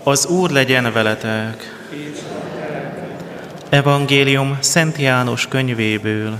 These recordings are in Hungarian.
Az Úr legyen veletek! Evangélium Szent János könyvéből.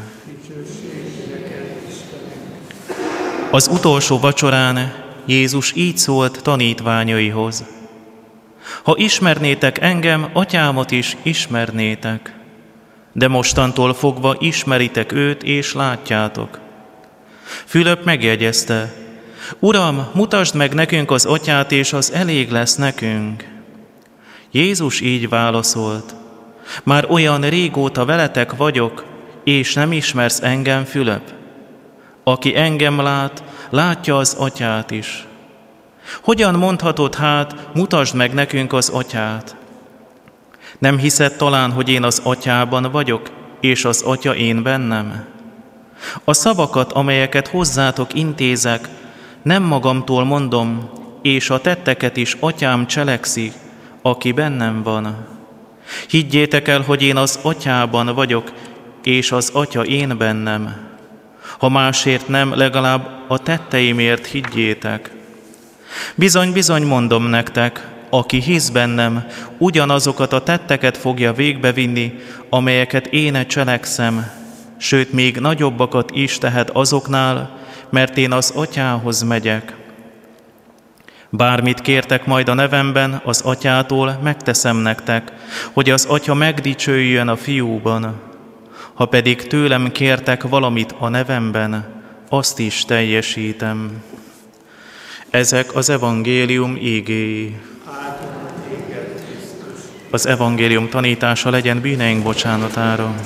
Az utolsó vacsorán Jézus így szólt tanítványaihoz: ha ismernétek engem, atyámat is ismernétek, de mostantól fogva ismeritek őt és látjátok. Fülöp megjegyezte: Uram, mutasd meg nekünk az atyát, és az elég lesz nekünk. Jézus így válaszolt: már olyan régóta veletek vagyok, és nem ismersz engem, Fülöp? Aki engem lát, látja az atyát is. Hogyan mondhatod hát, mutasd meg nekünk az atyát? Nem hiszed talán, hogy én az atyában vagyok, és az atya én bennem? A szavakat, amelyeket hozzátok intézek, nem magamtól mondom, és a tetteket is atyám cselekszi, aki bennem van. Higgyétek el, hogy én az atyában vagyok, és az atya én bennem. Ha másért nem, legalább a tetteimért higgyétek. Bizony, bizony mondom nektek, aki hisz bennem, ugyanazokat a tetteket fogja végbevinni, amelyeket én cselekszem, sőt, még nagyobbakat is tehet azoknál, mert én az atyához megyek. Bármit kértek majd a nevemben az atyától, megteszem nektek, hogy az atya megdicsőjön a fiúban. Ha pedig tőlem kértek valamit a nevemben, azt is teljesítem. Ezek az evangélium igéi. Az evangélium tanítása legyen bűneink bocsánatára.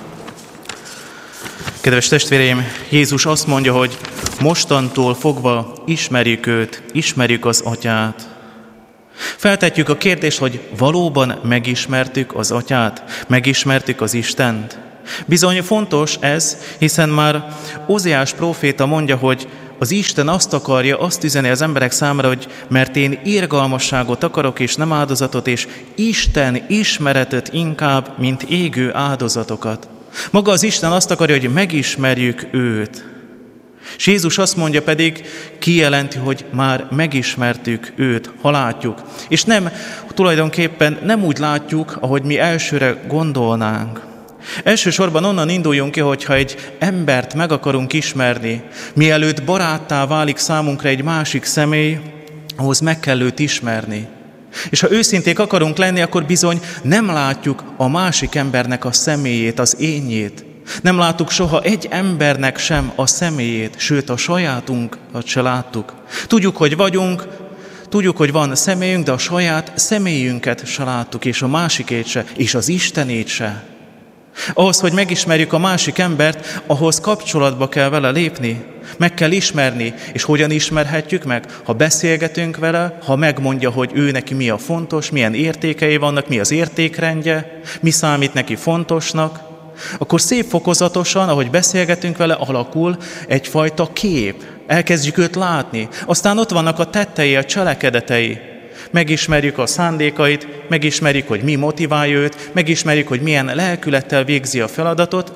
Kedves testvéreim, Jézus azt mondja, hogy mostantól fogva ismerjük őt, ismerjük az atyát. Feltetjük a kérdést, hogy valóban megismertük az atyát, megismertük az Istent. Bizony fontos ez, hiszen már Óziás próféta mondja, hogy az Isten azt akarja, azt üzeni az emberek számára, hogy mert én irgalmasságot akarok és nem áldozatot, és Isten ismeretet inkább, mint égő áldozatokat. Maga az Isten azt akarja, hogy megismerjük őt. És Jézus azt mondja pedig, kijelenti, hogy már megismertük őt, ha látjuk. És tulajdonképpen nem úgy látjuk, ahogy mi elsőre gondolnánk. Elsősorban onnan induljunk ki, hogyha egy embert meg akarunk ismerni, mielőtt baráttá válik számunkra egy másik személy, ahhoz meg kell őt ismerni. És ha őszinték akarunk lenni, akkor bizony nem látjuk a másik embernek a személyét, az énjét. Nem láttuk soha egy embernek sem a személyét, sőt a sajátunkat se láttuk. Tudjuk, hogy vagyunk, tudjuk, hogy van személyünk, de a saját személyünket se láttuk, és a másikét se, és az Istenét se. Ahhoz, hogy megismerjük a másik embert, ahhoz kapcsolatba kell vele lépni, meg kell ismerni. És hogyan ismerhetjük meg? Ha beszélgetünk vele, ha megmondja, hogy ő neki mi a fontos, milyen értékei vannak, mi az értékrendje, mi számít neki fontosnak, akkor szép fokozatosan, ahogy beszélgetünk vele, alakul egyfajta kép. Elkezdjük őt látni. Aztán ott vannak a tettei, a cselekedetei. Megismerjük a szándékait, megismerjük, hogy mi motiválja őt, megismerjük, hogy milyen lelkülettel végzi a feladatot,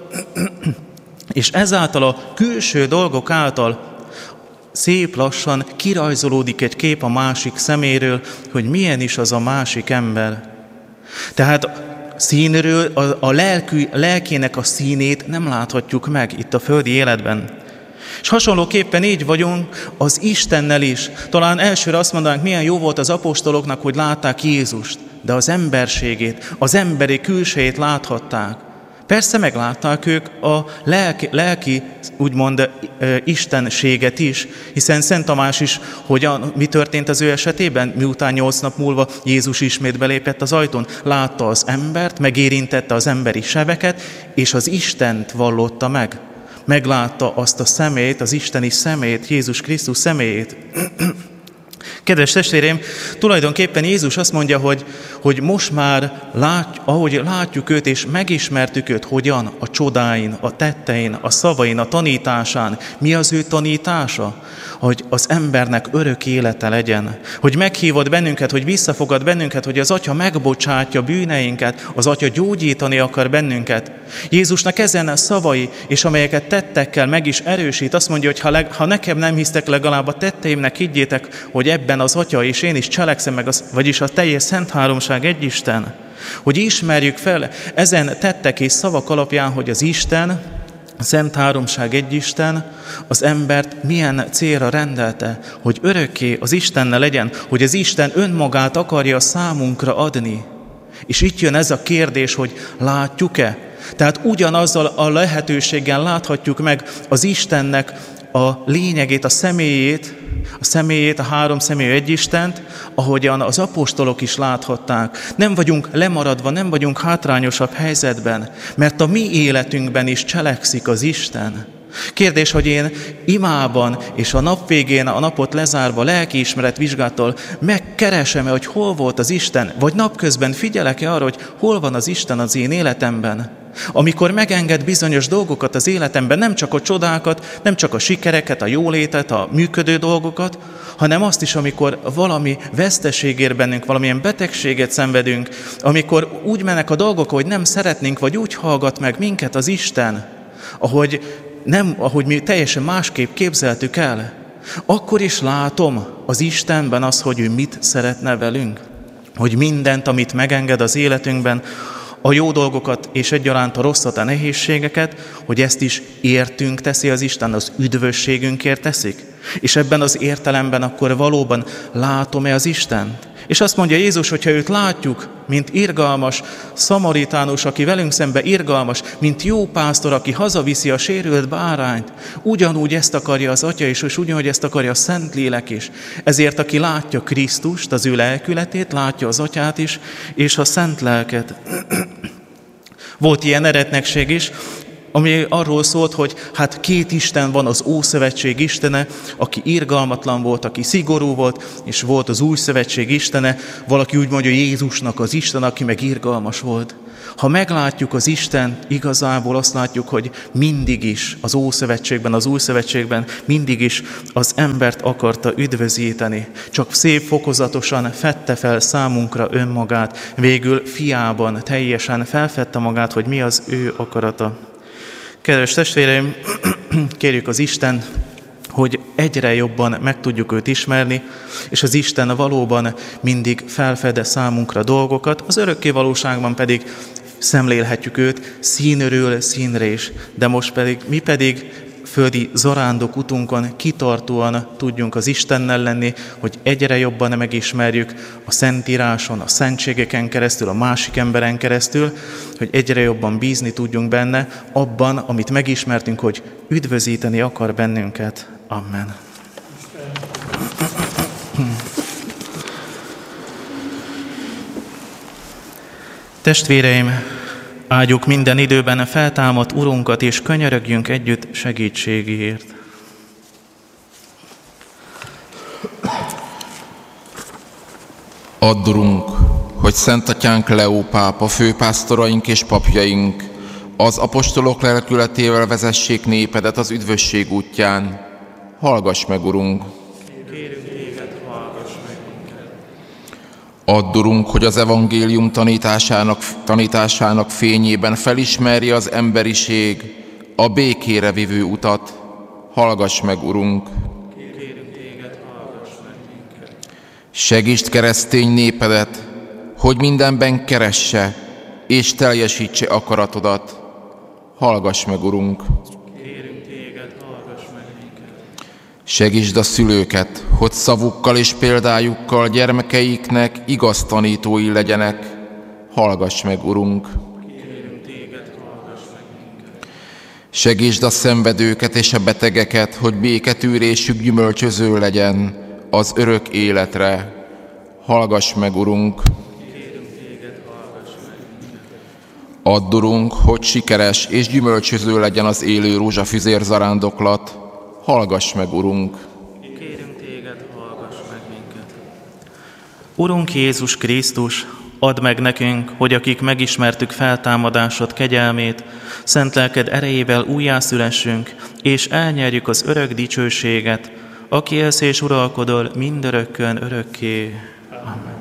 és ezáltal a külső dolgok által szép lassan kirajzolódik egy kép a másik szeméről, hogy milyen is az a másik ember. Tehát színről a lelkének a színét nem láthatjuk meg itt a földi életben. És hasonlóképpen így vagyunk az Istennel is. Talán elsőre azt mondanánk, milyen jó volt az apostoloknak, hogy látták Jézust, de az emberségét, az emberi külsejét láthatták. Persze meglátták ők a lelki úgymond istenséget is, hiszen Szent Tamás is, mi történt az ő esetében, miután 8 nap múlva Jézus ismét belépett az ajtón, látta az embert, megérintette az emberi sebeket, és az Istent vallotta meg. Meglátta azt a szemét, az isteni szemét, Jézus Krisztus személyét. Kedves testvéreim, tulajdonképpen Jézus azt mondja, hogy most már ahogy látjuk őt és megismertük őt, hogyan? A csodáin, a tettein, a szavain, a tanításán. Mi az ő tanítása? hogy az embernek örök élete legyen, hogy meghívod bennünket, hogy visszafogad bennünket, hogy az Atya megbocsátja bűneinket, az Atya gyógyítani akar bennünket. Jézusnak ezen a szavai, és amelyeket tettekkel meg is erősít, azt mondja, hogy ha nekem nem hisztek, legalább a tetteimnek higgyétek, hogy ebben az Atya és én is cselekszem meg, vagyis a teljes Szent Háromság egy Isten. Hogy ismerjük fel ezen tettek és szavak alapján, hogy az Isten, a Szent Háromság egy Isten, az embert milyen célra rendelte, hogy örökké az Istennel legyen, hogy az Isten önmagát akarja számunkra adni. És itt jön ez a kérdés, hogy látjuk-e? Tehát ugyanazzal a lehetőséggel láthatjuk meg az Istennek a lényegét, a személyét, a három személyű egy Istent, ahogyan az apostolok is láthatták. Nem vagyunk lemaradva, nem vagyunk hátrányosabb helyzetben, mert a mi életünkben is cselekszik az Isten. Kérdés, hogy én imában és a nap végén, a napot lezárva lelkiismeret vizsgától megkeresem-e, hogy hol volt az Isten, vagy napközben figyelek-e arra, hogy hol van az Isten az én életemben. Amikor megenged bizonyos dolgokat az életemben, nem csak a csodákat, nem csak a sikereket, a jólétet, a működő dolgokat, hanem azt is, amikor valami veszteség ér bennünk, valamilyen betegséget szenvedünk, amikor úgy mennek a dolgok, hogy nem szeretnénk, vagy úgy hallgat meg minket az Isten, ahogy mi teljesen másképp képzeltük el, akkor is látom az Istenben azt, hogy ő mit szeretne velünk. Hogy mindent, amit megenged az életünkben, a jó dolgokat és egyaránt a rosszat, a nehézségeket, hogy ezt is értünk teszi az Isten, az üdvösségünkért teszik. És ebben az értelemben akkor valóban látom-e az Istent? És azt mondja Jézus, hogyha őt látjuk, mint irgalmas szamaritánus, aki velünk szembe irgalmas, mint jó pásztor, aki hazaviszi a sérült bárányt, ugyanúgy ezt akarja az Atya is, és ugyanúgy ezt akarja a Szentlélek is. Ezért, aki látja Krisztust, az ő lelkületét, látja az Atyát is, és a Szent Lelket. Volt ilyen eretnekség is, ami arról szólt, hogy hát két Isten van, az Ószövetség Istene, aki irgalmatlan volt, aki szigorú volt, és volt az Új Szövetség Istene, valaki úgy mondja Jézusnak az Isten, aki meg irgalmas volt. Ha meglátjuk az Istent, igazából azt látjuk, hogy mindig is az Ószövetségben, az Új Szövetségben mindig is az embert akarta üdvözíteni. Csak szép fokozatosan fedte fel számunkra önmagát, végül fiában teljesen felfedte magát, hogy mi az ő akarata. Kedves testvéreim, kérjük az Istent, hogy egyre jobban meg tudjuk őt ismerni, és az Isten valóban mindig felfede számunkra dolgokat, az örökké valóságban pedig szemlélhetjük őt színről színre, de most pedig mi pedig földi zarándok utunkon kitartóan tudjunk az Istennel lenni, hogy egyre jobban megismerjük a Szentíráson, a szentségeken keresztül, a másik emberen keresztül, hogy egyre jobban bízni tudjunk benne, abban, amit megismertünk, hogy üdvözíteni akar bennünket. Amen. Testvéreim, áldjuk minden időben feltámadt Urunkat, és könyörögjünk együtt segítségéért. Add, Urunk, hogy Szent Atyánk Leó pápa, főpásztoraink és papjaink az apostolok lelkületével vezessék népedet az üdvösség útján. Hallgass meg, Urunk! Kérünk téged, hallgass meg minket! Add, Urunk, hogy az evangélium tanításának fényében felismerje az emberiség a békére vivő utat. Hallgass meg, Urunk! Kérünk téged, hallgass meg minket! Segítsd keresztény népedet, hogy mindenben keresse és teljesítse akaratodat. Hallgass meg, Urunk! Kérünk téged, hallgass meg minket! Segítsd a szülőket, hogy szavukkal és példájukkal gyermekeiknek igaz tanítói legyenek. Hallgass meg, Urunk! Kérünk téged, hallgass meg minket! Segítsd a szenvedőket és a betegeket, hogy béketűrésük gyümölcsöző legyen az örök életre. Hallgass meg, Urunk! Kérünk téged, hallgass meg minket! Add, Urunk, hogy sikeres és gyümölcsöző legyen az élő rózsafüzér zarándoklat. Hallgass meg, Urunk! Kérünk téged, hallgass meg minket! Urunk Jézus Krisztus, add meg nekünk, hogy akik megismertük feltámadásod kegyelmét, szent lelked erejével újjászülessünk, és elnyerjük az örök dicsőséget, aki élsz és uralkodol mindörökkön örökké. Amen.